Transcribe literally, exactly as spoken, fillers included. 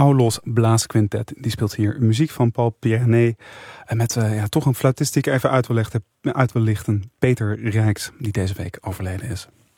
Aulos Blaasquintet. Die speelt hier muziek van Paul Pierné. En met uh, ja, toch een fluitistiek even uit wil, lichten, uit wil lichten. Peter Rijks, die deze week overleden is.